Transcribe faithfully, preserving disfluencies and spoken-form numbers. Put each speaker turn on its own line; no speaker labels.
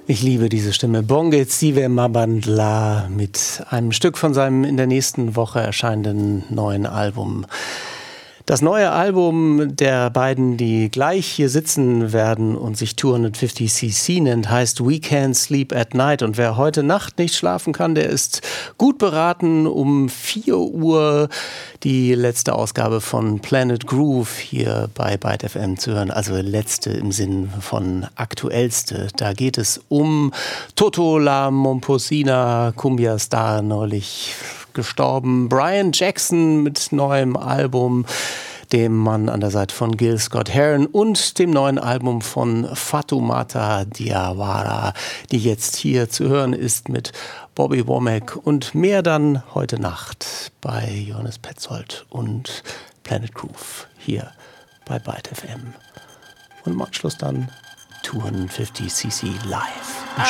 Ich liebe diese Stimme. Bonge Tsive Mabandla mit einem Stück von seinem in der nächsten Woche erscheinenden neuen Album. Das neue Album der beiden, die gleich hier sitzen werden und sich zweihundertfünfzig C C nennt, heißt We Can't Sleep at Night. Und wer heute Nacht nicht schlafen kann, der ist gut beraten, um vier Uhr die letzte Ausgabe von Planet Groove hier bei Byte F M zu hören. Also letzte im Sinn von aktuellste. Da geht es um Toto La Momposina, Cumbia-Star, neulich gestorben. Brian Jackson mit neuem Album, dem Mann an der Seite von Gil Scott-Heron und dem neuen Album von Fatoumata Diawara, die jetzt hier zu hören ist mit Bobby Womack und mehr dann heute Nacht bei Johannes Petzold und Planet Groove hier bei Byte F M. Und im Anschluss dann zweihundertfünfzig C C live.